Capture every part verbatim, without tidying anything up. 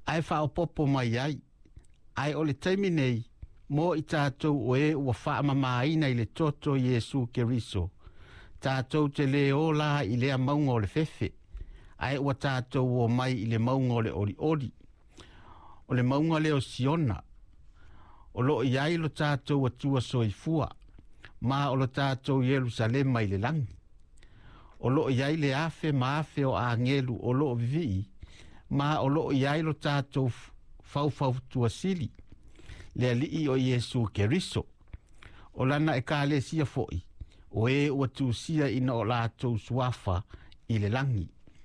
ai wha o popo mai ai, ai o le taimi nei, mo i tātou o e ua wha mamaina i le toto Iesu Keriso, tātou te le o la i lea maunga o le fefe, ai ua tātou o mai i le maunga o le ori ori, o le maunga le o siona, o lo i ai lo tātou atua soifua, ma o lo tātou Yerusalema i le langi. O lo i ai le afe ma afe o angelu o lo vivii, ma o lo i ai lo tātou fau fau tua sili, le alii o Iesu Keriso, o lana e ka le sia foi, o e ua tu sia ina o lātou suafa i le langi.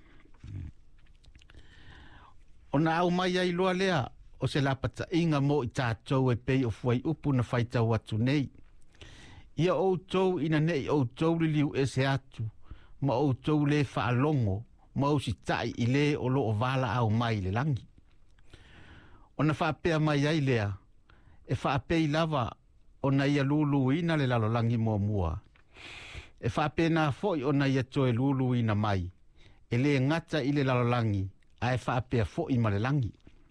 O na au mai ai loa lea, o se lapata inga mo i tātou e pei o fuai upu na whaita watu nei. Ia o tau ina nei o tau li liu e se atu, ma o tau le whaalongo, ma o si tai i le o lo o vala au mai le langi. O na whaapea mai ai lea, e whaapei lava o na ia lulu ina le lalo langi mua mua. E whaapea na foi o na ia toe lulu ina mai, e le ngata i le lalo langi, a e whaapea foi ma le langi.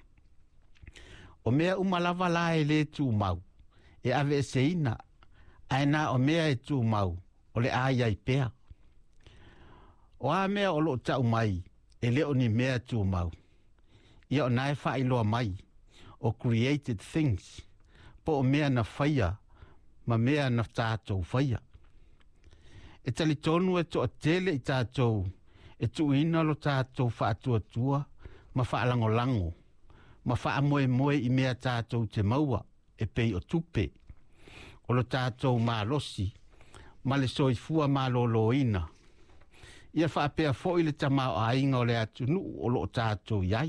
O mea umalava la e le tu mau, e ave e seina, ai na o mea e tu mau, o le aia i pea. O a mea o lo tau mai, e leo ni mea tu mau. Ia o nae whailoa mai, o created things, po o mea na whaia, ma mea na tātou whaia. E tali tonu e to a tele i tātou, e tu ina lo tātou whaatua tua, ma whaalango lango, ma wha moe moe i mea tātou te maua, e pei o tupe. O lo tātou mā losi, ma le soifua mā lolo ina. Ia wha pea fo i le tamau a inga o le atunu o lo tātou iai.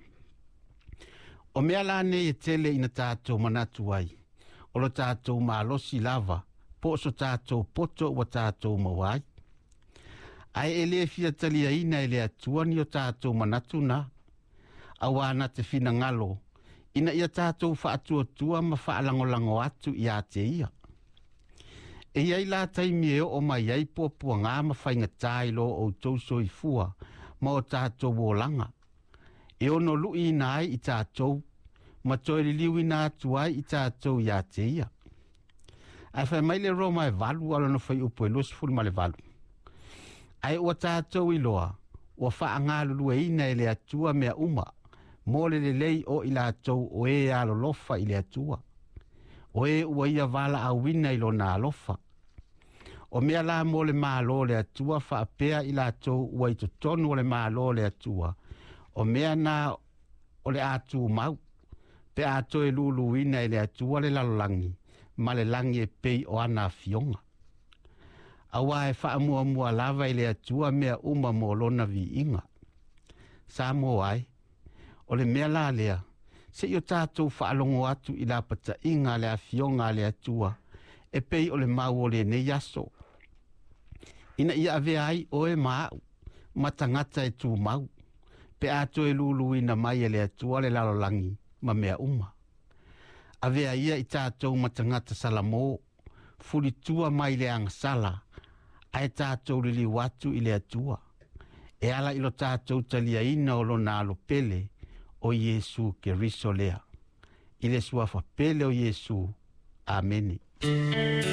O mea la ne e tele ina tātou manatu ai. O lo tātou mā losi lava, po so tātou poto wa tātou mawai. Ai e le fia talia ina e le atuani o tātou manatu na. Awana te fina ngalo, ina ia tātou wha atua tua ma wha alango lango atu i a te ia. E iai la taimi e o mai ai pua ngā ma whainga tailo o tauso i fua ma o tātou o langa. E ono lui ina ai i tātou, ma toi li liwi nā atu ai i tātou i a te ia. Ai whai mai le roma e valu alo no whai upo e losful ma le valu. Ai ua tātou i loa, ua wha ngā lulu e ina e le atua mea uma, mole le lei o i la tau o e alo lofa i le atua. O e ua ia vala a wina i lo na lofa. O mea la mole maa lo le atua wha apea i la tau ua i to tonu o le maa lo le atua. O mea na o le atu mau. Pe ato e lulu wina i le atua le lalolangi, ma le langi e pei o ana fionga. Awa e wha mua mua lava i le atua mea uma mo lona vi inga. Sa mo ai. O le mea la lea, se i o tātou whaalongo atu i la pata inga le a fionga le atua, e pei o le mau o le ne yaso. Ina ia ave ai o e mau, matangata e tū mau, pe ato e lulu ina mai e le atua le lalolangi, ma mea uma. Ave ia i tātou matangata salamo, furi tua mai le angasala, ai tātou li li watu i le atua. E ala ilo tātou talia ina o lo na alo pele, o Iesu Keriso lea. I le suafa pele o Iesu. Amene.